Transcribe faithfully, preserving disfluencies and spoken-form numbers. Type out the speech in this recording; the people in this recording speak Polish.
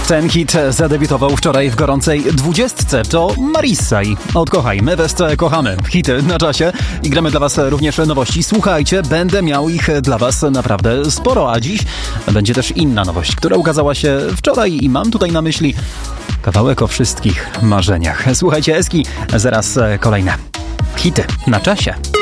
Ten hit zadebiutował wczoraj w gorącej dwudziestce. To Marissa i Odkochaj. My was kochamy. Hity na czasie i gramy dla was również nowości. Słuchajcie, będę miał ich dla was naprawdę sporo, a dziś będzie też inna nowość, która ukazała się wczoraj i mam tutaj na myśli kawałek o wszystkich marzeniach. Słuchajcie, Eski, zaraz kolejne hity na czasie.